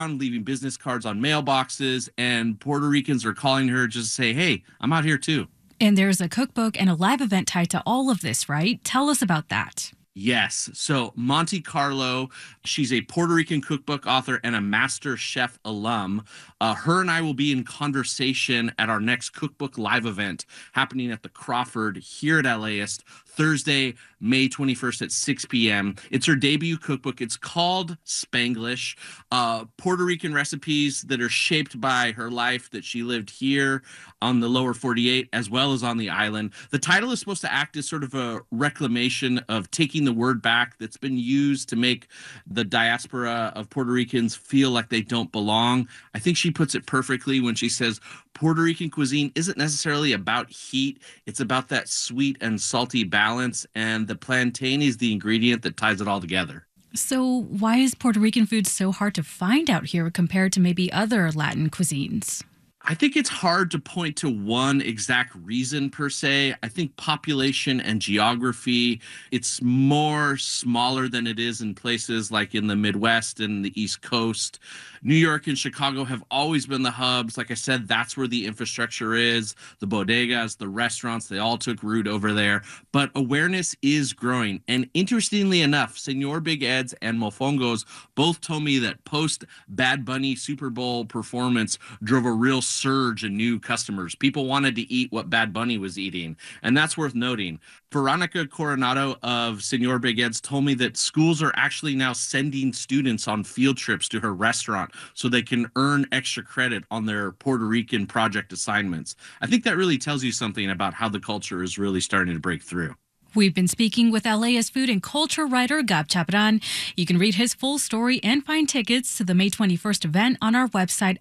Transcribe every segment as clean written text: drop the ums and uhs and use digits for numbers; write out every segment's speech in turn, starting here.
leaving business cards on mailboxes, and Puerto Ricans are calling her just to say, hey, I'm out here too. And there's a cookbook and a live event tied to all of this, right? Tell us about that. Yes. So Monte Carlo, she's a Puerto Rican cookbook author and a master chef alum. Her and I will be in conversation at our next cookbook live event happening at the Crawford here at LAist Thursday, May 21st at 6 p.m. It's her debut cookbook. It's called Spanglish, Puerto Rican recipes that are shaped by her life that she lived here on the lower 48 as well as on the island. The title is supposed to act as sort of a reclamation of taking the word back that's been used to make the diaspora of Puerto Ricans feel like they don't belong. I think she puts it perfectly when she says Puerto Rican cuisine isn't necessarily about heat. It's about that sweet and salty balance, and the plantain is the ingredient that ties it all together. So why is Puerto Rican food so hard to find out here compared to maybe other Latin cuisines? I think it's hard to point to one exact reason per se. I think population and geography, it's more smaller than it is in places like in the Midwest and the East Coast. New York and Chicago have always been the hubs. Like I said, that's where the infrastructure is. The bodegas, the restaurants, they all took root over there. But awareness is growing. And interestingly enough, Senor Big Ed's and Mofongos both told me that post Bad Bunny Super Bowl performance drove a real surge in new customers. People wanted to eat what Bad Bunny was eating, and that's worth noting. Veronica Coronado of Senor Big Ed's told me that schools are actually now sending students on field trips to her restaurant so they can earn extra credit on their Puerto Rican project assignments. I think that really tells you something about how the culture is really starting to break through. We've been speaking with LAist food and culture writer Gab Chaparran. You can read his full story and find tickets to the May 21st event on our website,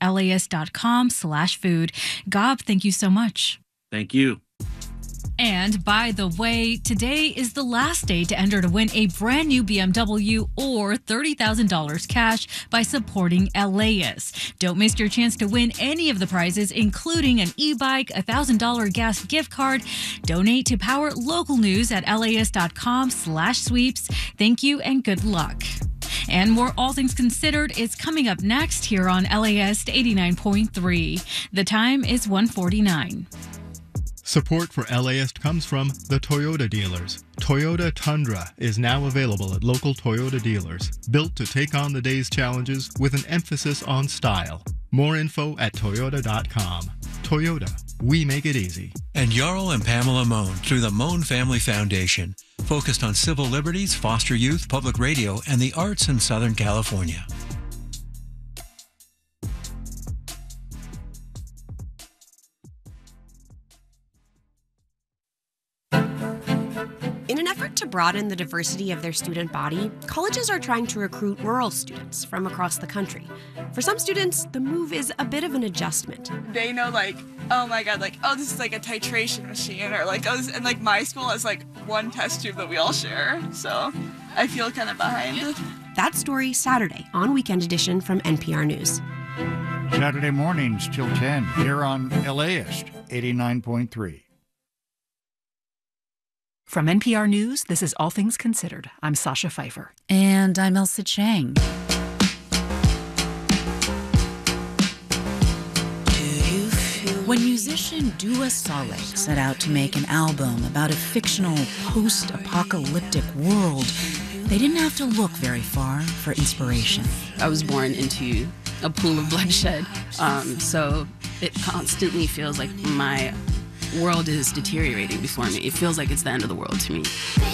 laist.com/food. Gab, thank you so much. Thank you. And by the way, today is the last day to enter to win a brand new BMW or $30,000 cash by supporting LAist. Don't miss your chance to win any of the prizes, including an e-bike, a $1,000 gas gift card. Donate to power local news at laist.com/sweeps. Thank you and good luck. And more All Things Considered is coming up next here on LAist 89.3. The time is 1:49. Support for LAist comes from the Toyota dealers. Toyota Tundra is now available at local Toyota dealers, built to take on the day's challenges with an emphasis on style. More info at toyota.com. Toyota, we make it easy. And Jarl and Pamela Mohn through the Mohn Family Foundation, focused on civil liberties, foster youth, public radio, and the arts in Southern California. In an effort to broaden the diversity of their student body, colleges are trying to recruit rural students from across the country. For some students, the move is a bit of an adjustment. They know, like, oh my god, like, oh, this is like a titration machine, or like, oh, this, and like my school has like one test tube that we all share, so I feel kind of behind. That story Saturday on Weekend Edition from NPR News. Saturday mornings till 10 here on LAist 89.3. From NPR News, this is All Things Considered. I'm Sasha Pfeiffer. And I'm Elsa Chang. When musician Dua Saleh set out to make an album about a fictional post-apocalyptic world, they didn't have to look very far for inspiration. I was born into a pool of bloodshed, so it constantly feels like my world is deteriorating before me. It feels like it's the end of the world to me.